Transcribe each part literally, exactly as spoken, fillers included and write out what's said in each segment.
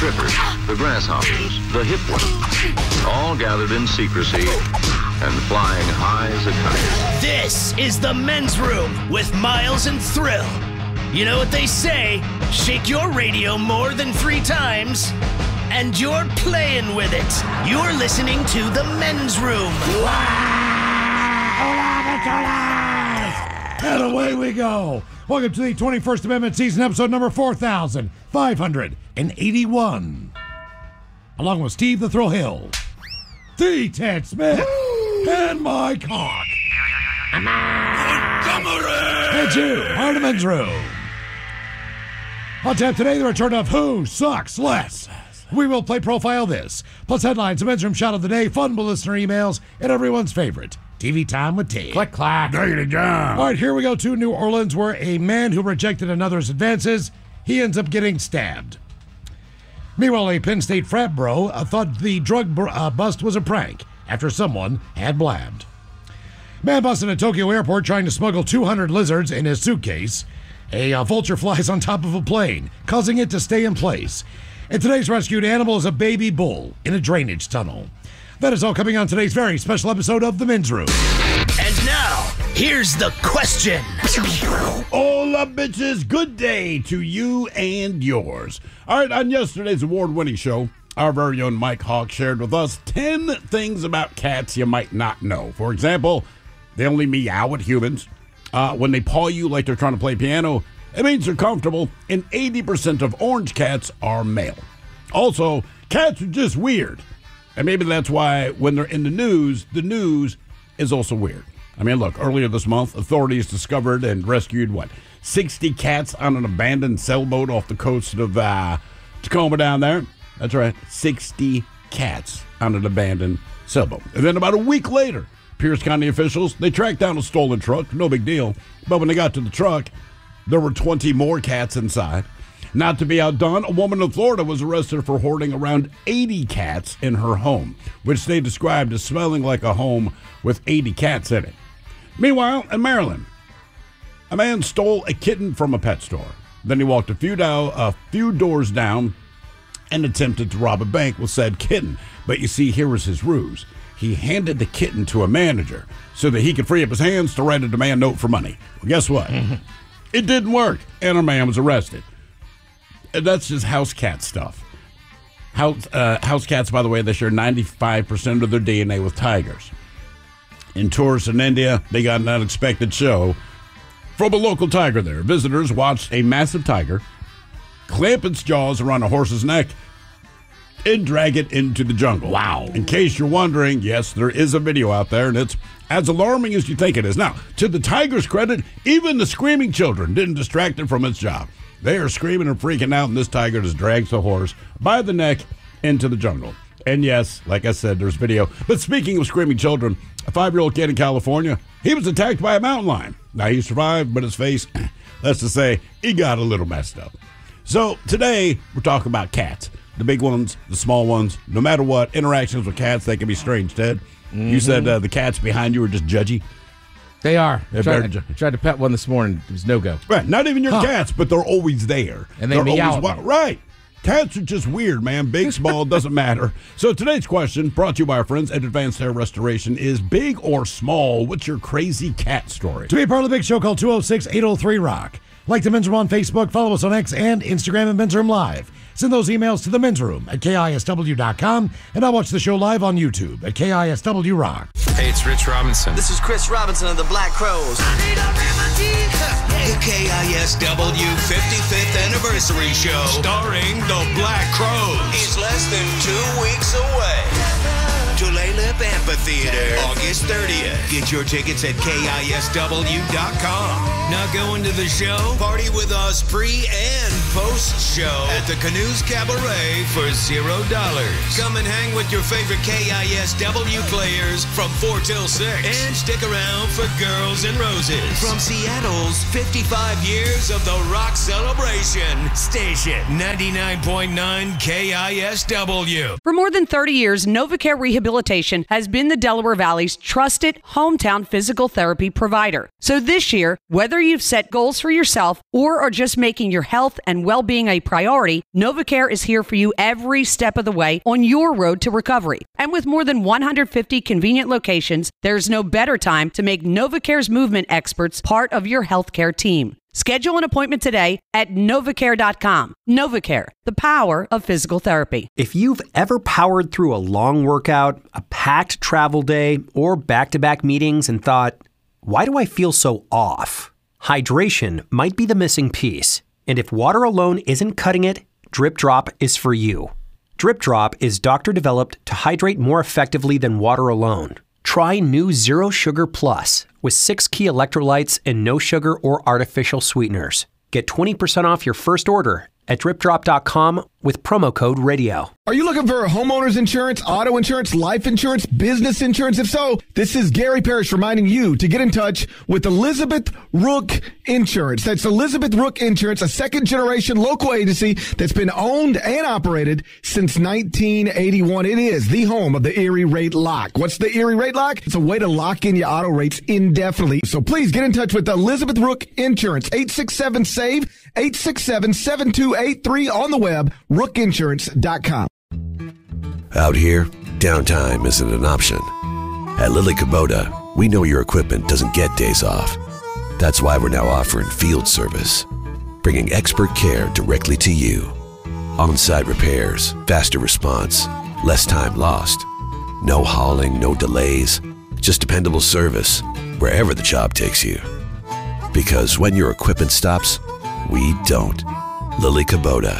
strippers, the grasshoppers, the hip ones, all gathered in secrecy and flying high as a kite. This is the Men's Room with Miles and Thrill. You know what they say, shake your radio more than three times, and you're playing with it. You're listening to the Men's Room. And away we go. Welcome to the twenty-first Amendment season, episode number four thousand five hundred eighty-one. Along with Steve the Thrill Hill, the Ted Smith, and Mike Hawk. And you are the Men's Room. On tap today, the return of Who Sucks Less. We will play Profile This, plus headlines, the Men's Room shot of the day, fun listener emails, and everyone's favorite, T V Time with Ted. Click, clack. Diggity John. All right, here we go to New Orleans, where a man who rejected another's advances, he ends up getting stabbed. Meanwhile, a Penn State frat bro uh, thought the drug br- uh, bust was a prank after someone had blabbed. Man busted at Tokyo airport trying to smuggle two hundred lizards in his suitcase. A uh, vulture flies on top of a plane, causing it to stay in place. And today's rescued animal is a baby bull in a drainage tunnel. That is all coming on today's very special episode of The Men's Room. And now, here's the question. Hola, bitches. Good day to you and yours. All right, on yesterday's award-winning show, our very own Mike Hawk shared with us ten things about cats you might not know. For example, they only meow at humans. Uh, when they paw you like they're trying to play piano, it means they're comfortable, and eighty percent of orange cats are male. Also, cats are just weird. And maybe that's why when they're in the news, the news is also weird. I mean, look, earlier this month, authorities discovered and rescued, what, sixty cats on an abandoned sailboat off the coast of uh, Tacoma down there. That's right, sixty cats on an abandoned sailboat. And then about a week later, Pierce County officials, they tracked down a stolen truck, no big deal. But when they got to the truck, there were twenty more cats inside. Not to be outdone, a woman in Florida was arrested for hoarding around eighty cats in her home, which they described as smelling like a home with eighty cats in it. Meanwhile, in Maryland, a man stole a kitten from a pet store. Then he walked a few, down, a few doors down and attempted to rob a bank with said kitten. But you see, here was his ruse. He handed the kitten to a manager so that he could free up his hands to write a demand note for money. Well, guess what? It didn't work, and our man was arrested. And that's just house cat stuff. House, uh, house cats, by the way, they share ninety-five percent of their D N A with tigers. In tourists in India, they got an unexpected show from a local tiger there. Visitors watched a massive tiger clamp its jaws around a horse's neck and drag it into the jungle. Wow. In case you're wondering, yes, there is a video out there, and it's as alarming as you think it is. Now, to the tiger's credit, even the screaming children didn't distract it from its job. They are screaming and freaking out, and this tiger just drags the horse by the neck into the jungle. And yes, like I said, there's video. But speaking of screaming children, a five-year-old kid in California, he was attacked by a mountain lion. Now, he survived, but his face, let's just say, he got a little messed up. So today, we're talking about cats. The big ones, the small ones, no matter what, interactions with cats, they can be strange, Ted. Mm-hmm. You said uh, the cats behind you are just judgy. They are. I tried, ju- I tried to pet one this morning. It was no-go. Right, not even your huh. cats, but they're always there. And they they're meow always, at me. Right. Cats are just weird, man. Big, small, doesn't matter. So today's question, brought to you by our friends at Advanced Hair Restoration, is big or small? What's your crazy cat story? To be a part of the big show, call two oh six, eight oh three, ROCK. Like the Men's Room on Facebook, follow us on X and Instagram at Men's Room Live. Send those emails to the Men's Room at K I S W dot com, and I'll watch the show live on YouTube at K I S W Rock. Hey, it's Rich Robinson. This is Chris Robinson of the Black Crowes. The K I S W fifty-fifth Anniversary Show, starring the Black Crowes, is less than two weeks away. Tulalip Amphitheater, August thirtieth. Get your tickets at K I S W dot com. Now going to the show? Party with us pre and post show at the Canoes Cabaret for zero dollars. Come and hang with your favorite K I S W players from four till six. And stick around for Girls and Roses. From Seattle's fifty-five years of the rock celebration station, ninety-nine point nine K I S W. For more than thirty years, NovaCare Rehabilitation has been been the Delaware Valley's trusted hometown physical therapy provider. So this year, whether you've set goals for yourself or are just making your health and well-being a priority, NovaCare is here for you every step of the way on your road to recovery. And with more than one hundred fifty convenient locations, there's no better time to make NovaCare's movement experts part of your healthcare team. Schedule an appointment today at novacare dot com. NovaCare, the power of physical therapy. If you've ever powered through a long workout, a packed travel day, or back-to-back meetings and thought, why do I feel so off? Hydration might be the missing piece. And if water alone isn't cutting it, Drip Drop is for you. Drip Drop is doctor-developed to hydrate more effectively than water alone. Try new Zero Sugar Plus with six key electrolytes and no sugar or artificial sweeteners. Get twenty percent off your first order at drip drop dot com with promo code radio. Are you looking for homeowners insurance, auto insurance, life insurance, business insurance? If so, this is Gary Parrish reminding you to get in touch with Elizabeth Rook Insurance. That's Elizabeth Rook Insurance, a second-generation local agency that's been owned and operated since nineteen eighty-one. It is the home of the Erie Rate Lock. What's the Erie Rate Lock? It's a way to lock in your auto rates indefinitely. So please get in touch with Elizabeth Rook Insurance, eight six seven, S A V E, eight six seven, seven two eight three on the web, rook insurance dot com. Out here, downtime isn't an option. At Lily Kubota, we know your equipment doesn't get days off. That's why we're now offering field service, bringing expert care directly to you. On-site repairs, faster response, less time lost. No hauling, no delays, just dependable service wherever the job takes you. Because when your equipment stops, we don't. Lily Kubota.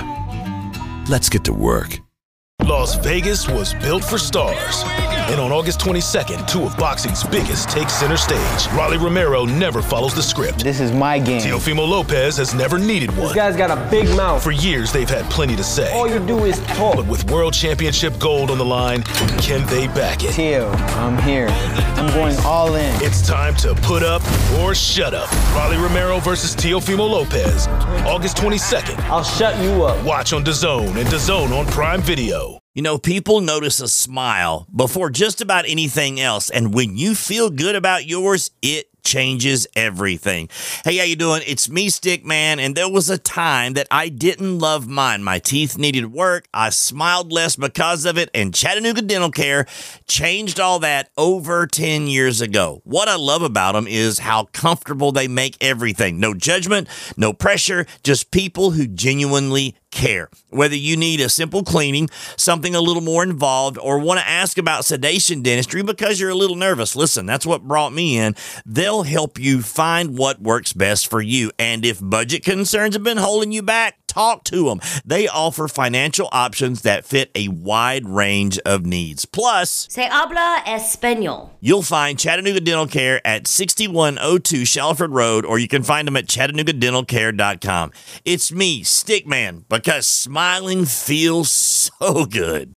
Let's get to work. Las Vegas was built for stars. And on August twenty-second, two of boxing's biggest take center stage. Rolly Romero never follows the script. This is my game. Teofimo Lopez has never needed one. This guy's got a big mouth. For years, they've had plenty to say. All you do is talk. But with World Championship gold on the line, can they back it? Teo, I'm here. I'm going all in. It's time to put up or shut up. Rolly Romero versus Teofimo Lopez. August twenty-second. I'll shut you up. Watch on DAZN and DAZN on Prime Video. You know, people notice a smile before just about anything else, and when you feel good about yours, it changes everything. Hey, how you doing? It's me, Stickman, and there was a time that I didn't love mine. My teeth needed work. I smiled less because of it, and Chattanooga Dental Care changed all that over ten years ago. What I love about them is how comfortable they make everything. No judgment, no pressure, just people who genuinely care. Whether you need a simple cleaning, something a little more involved, or want to ask about sedation dentistry because you're a little nervous, listen, that's what brought me in. They'll help you find what works best for you. And if budget concerns have been holding you back, talk to them. They offer financial options that fit a wide range of needs. Plus, Se habla español. You'll find Chattanooga Dental Care at sixty-one oh two Shalford Road, or you can find them at chattanooga dental care dot com. It's me, Stickman, because smiling feels so good.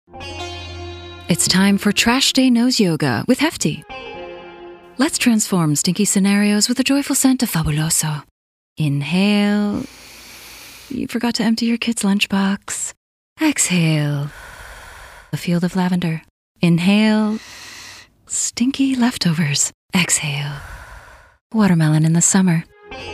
It's time for Trash Day Nose Yoga with Hefty. Let's transform stinky scenarios with a joyful scent of Fabuloso. Inhale. You forgot to empty your kid's lunchbox. Exhale. A field of lavender. Inhale. Stinky leftovers. Exhale. Watermelon in the summer.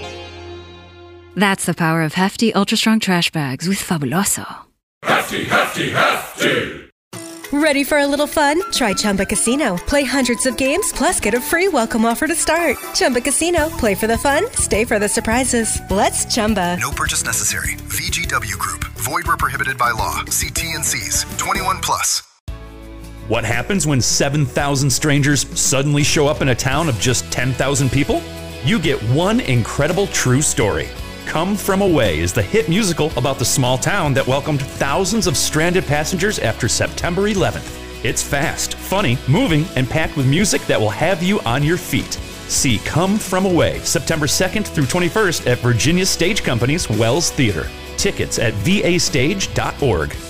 That's the power of Hefty Ultra Strong Trash Bags with Fabuloso. Hefty, hefty, hefty! Ready for a little fun? Try Chumba Casino. Play hundreds of games, plus get a free welcome offer to start. Chumba Casino. Play for the fun, stay for the surprises. Let's Chumba. No purchase necessary. V G W Group. Void where prohibited by law. See T and C's. twenty-one plus. What happens when seven thousand strangers suddenly show up in a town of just ten thousand people? You get one incredible true story. Come From Away is the hit musical about the small town that welcomed thousands of stranded passengers after September eleventh. It's fast, funny, moving, and packed with music that will have you on your feet. See Come From Away September second through twenty-first at Virginia Stage Company's Wells Theater. Tickets at v a stage dot org.